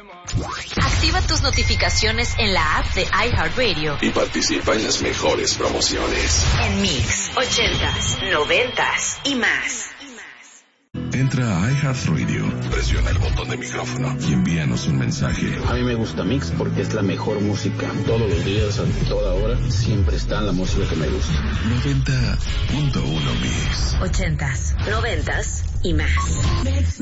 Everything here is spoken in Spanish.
Activa tus notificaciones en la app de iHeartRadio y participa en las mejores promociones. En Mix, 80s, 90s y más. Entra a iHeartRadio, presiona el botón de micrófono y envíanos un mensaje. A mí me gusta Mix porque es la mejor música. Todos los días, a toda hora, siempre está la música que me gusta. 90.1 Mix. 80s, 90s y más.